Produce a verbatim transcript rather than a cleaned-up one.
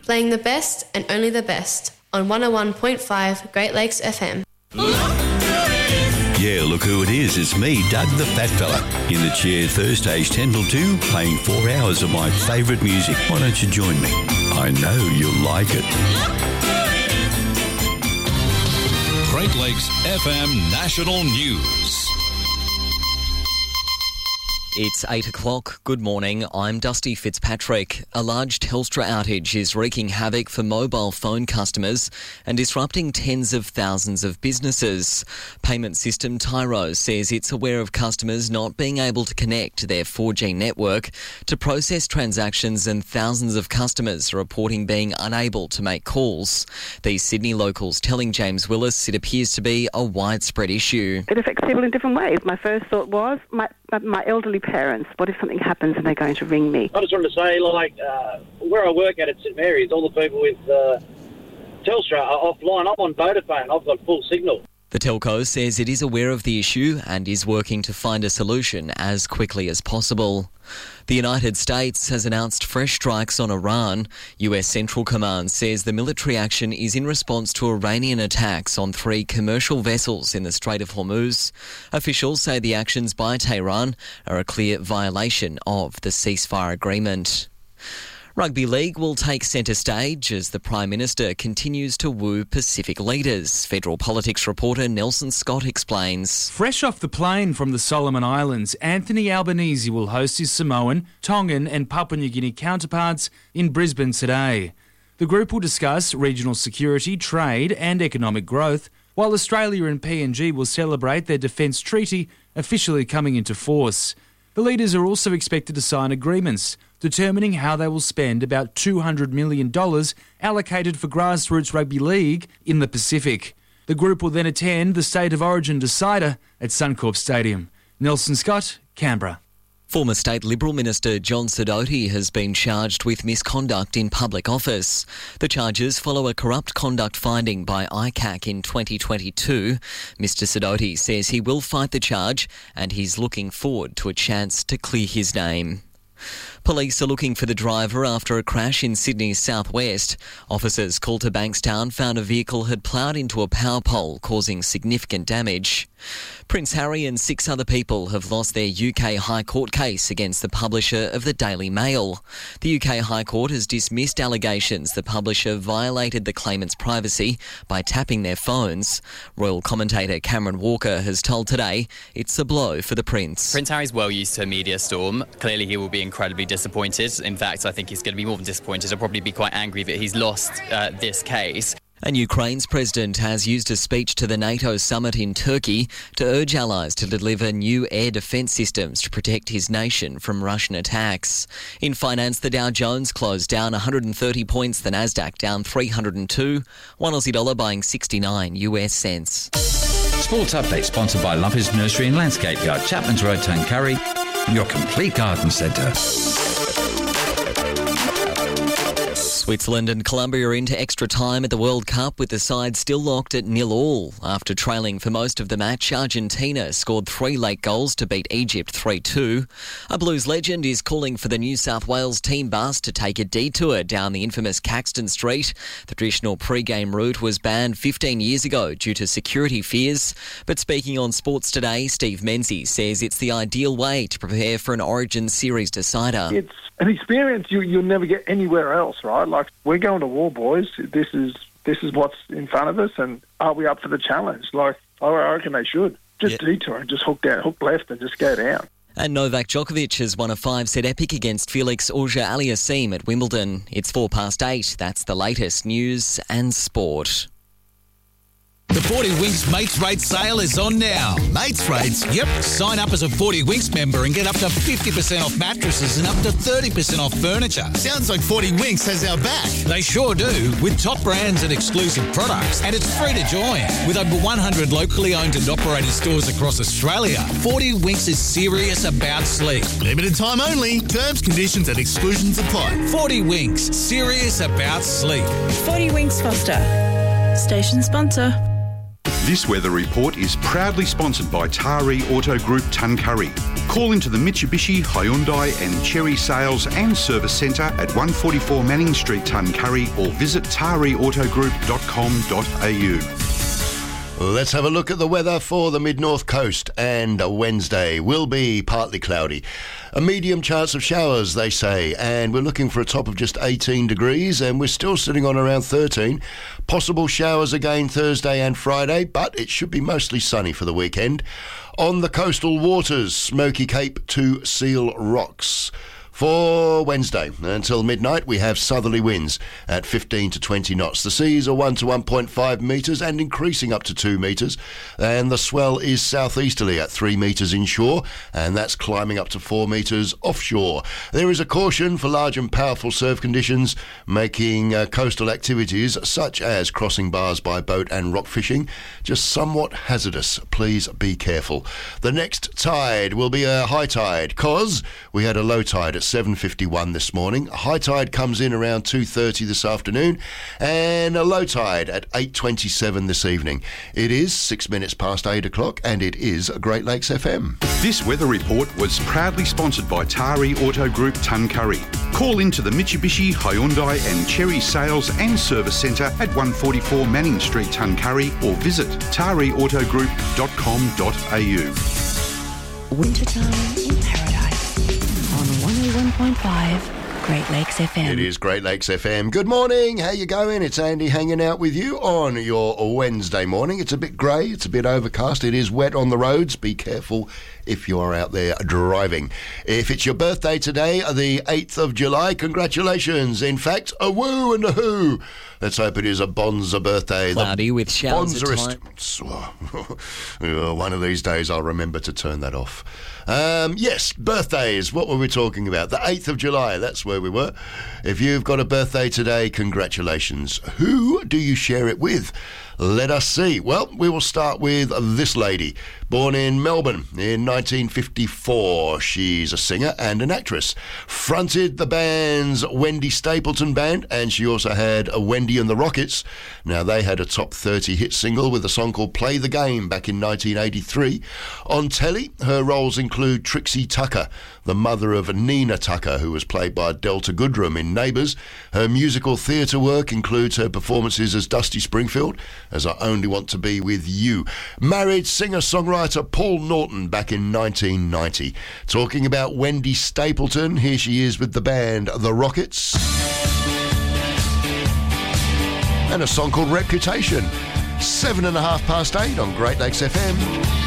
playing the best and only the best on one oh one point five Great Lakes F M. Yeah, look who it is. It's me, Doug the Fat Fella, in the chair Thursdays ten till two, playing four hours of my favourite music. Why don't you join me? I know you'll like it. Great Lakes F M National News. It's eight o'clock. Good morning. I'm Dusty Fitzpatrick. A large Telstra outage is wreaking havoc for mobile phone customers and disrupting tens of thousands of businesses. Payment system Tyro says it's aware of customers not being able to connect to their four G network to process transactions, and thousands of customers are reporting being unable to make calls. These Sydney locals telling James Willis it appears to be a widespread issue. It affects people in different ways. My first thought was my, my elderly parents, what if something happens and they're going to ring me? I just wanted to say, like, uh, where I work at at St Mary's, all the people with uh, Telstra are offline. I'm on Vodafone. I've got full signal. The telco says it is aware of the issue and is working to find a solution as quickly as possible. The United States has announced fresh strikes on Iran. U S Central Command says the military action is in response to Iranian attacks on three commercial vessels in the Strait of Hormuz. Officials say the actions by Tehran are a clear violation of the ceasefire agreement. Rugby League will take centre stage as the Prime Minister continues to woo Pacific leaders. Federal politics reporter Nelson Scott explains. Fresh off the plane from the Solomon Islands, Anthony Albanese will host his Samoan, Tongan and Papua New Guinea counterparts in Brisbane today. The group will discuss regional security, trade and economic growth, while Australia and P N G will celebrate their defence treaty officially coming into force. The leaders are also expected to sign agreements determining how they will spend about two hundred million dollars allocated for grassroots rugby league in the Pacific. The group will then attend the State of Origin decider at Suncorp Stadium. Nelson Scott, Canberra. Former State Liberal Minister John Sidoti has been charged with misconduct in public office. The charges follow a corrupt conduct finding by I C A C in twenty twenty-two. Mister Sidoti says he will fight the charge and he's looking forward to a chance to clear his name. Police are looking for the driver after a crash in Sydney's southwest. Officers called to Bankstown found a vehicle had ploughed into a power pole, causing significant damage. Prince Harry and six other people have lost their U K High Court case against the publisher of the Daily Mail. The U K High Court has dismissed allegations the publisher violated the claimants' privacy by tapping their phones. Royal commentator Cameron Walker has told Today it's a blow for the Prince. Prince Harry's well used to a media storm. Clearly he will be incredibly disappointed. In fact, I think he's going to be more than disappointed. He'll probably be quite angry that he's lost uh, this case. And Ukraine's president has used a speech to the NATO summit in Turkey to urge allies to deliver new air defence systems to protect his nation from Russian attacks. In finance, the Dow Jones closed down one hundred thirty points, the Nasdaq down three hundred two, one Aussie dollar buying sixty-nine U S cents. Sports Update sponsored by Lumpers Nursery and Landscape Yard, Chapman's Road, Tuncurry, your complete garden centre. Switzerland and Colombia are into extra time at the World Cup with the side still locked at nil all. After trailing for most of the match, Argentina scored three late goals to beat Egypt three two. A Blues legend is calling for the New South Wales team bus to take a detour down the infamous Caxton Street. The traditional pre-game route was banned fifteen years ago due to security fears. But speaking on Sports Today, Steve Menzies says it's the ideal way to prepare for an Origin Series decider. It's an experience you, you'll never get anywhere else, right? Like, we're going to war, boys. This is this is what's in front of us, and are we up for the challenge? Like, I reckon they should. Just yeah. detour and just hook down, hook left and just go down. And Novak Djokovic has won a five-set epic against Felix Auger-Aliassime at Wimbledon. It's four past eight. That's the latest news and sport. The forty Winks Mates Rates sale is on now. Mates Rates? Yep. Sign up as a forty Winks member and get up to fifty percent off mattresses and up to thirty percent off furniture. Sounds like forty Winks has our back. They sure do, with top brands and exclusive products. And it's free to join. With over one hundred locally owned and operated stores across Australia, forty Winks is serious about sleep. Limited time only. Terms, conditions and exclusions apply. forty Winks. Serious about sleep. forty Winks Foster. Station sponsor. This weather report is proudly sponsored by Taree Auto Group Tuncurry. Call into the Mitsubishi, Hyundai and Chery Sales and Service Centre at one forty-four Manning Street, Tuncurry, or visit taree auto group dot com dot a u. Let's have a look at the weather for the mid-north coast, and Wednesday will be partly cloudy. A medium chance of showers, they say, and we're looking for a top of just eighteen degrees, and we're still sitting on around thirteen. Possible showers again Thursday and Friday, but it should be mostly sunny for the weekend. On the coastal waters, Smoky Cape to Seal Rocks. For Wednesday, until midnight, we have southerly winds at fifteen to twenty knots. The seas are one to one point five metres and increasing up to two metres. And the swell is southeasterly at three metres inshore, and that's climbing up to four metres offshore. There is a caution for large and powerful surf conditions, making uh, coastal activities such as crossing bars by boat and rock fishing just somewhat hazardous. Please be careful. The next tide will be a high tide, cause we had a low tide at seven fifty-one this morning. A high tide comes in around two thirty this afternoon, and a low tide at eight twenty-seven this evening. It is six minutes past eight o'clock, and it is Great Lakes F M. This weather report was proudly sponsored by Taree Auto Group Tuncurry. Call into the Mitsubishi, Hyundai and Chery Sales and Service Centre at one forty-four Manning Street, Tuncurry, or visit taree auto group dot com dot a u. Wintertime in Paradise on one oh one point five Great Lakes F M. It is Great Lakes F M. Good morning. How you going? It's Andy hanging out with you on your Wednesday morning. It's a bit grey. It's a bit overcast. It is wet on the roads. Be careful if you are out there driving. If it's your birthday today, the eighth of July, congratulations. In fact, a woo and a hoo. Let's hope it is a Bonza birthday. Cloudy with showers at times. One of these days I'll remember to turn that off. Um, yes, birthdays. What were we talking about? The eighth of July, that's where we were. If you've got a birthday today, congratulations. Who do you share it with? Let us see. Well, we will start with this lady. Born in Melbourne in nineteen fifty-four, she's a singer and an actress. Fronted the band's Wendy Stapleton Band, and she also had a Wendy and the Rockets. Now, they had a top thirty hit single with a song called Play the Game back in nineteen eighty-three. On telly, her roles include Trixie Tucker, the mother of Nina Tucker, who was played by Delta Goodrem in Neighbours. Her musical theatre work includes her performances as Dusty Springfield, as I Only Want to Be With You. Married singer-songwriter Paul Norton back in nineteen ninety. Talking about Wendy Stapleton, here she is with the band The Rockets. And a song called Reputation. Seven and a half past eight on Great Lakes F M.